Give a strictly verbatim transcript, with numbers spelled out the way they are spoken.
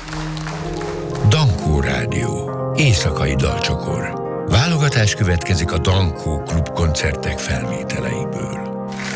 Dankó Rádió. Éjszakai dalcsokor. Válogatás következik a Dankó klubkoncertek felvételeiből.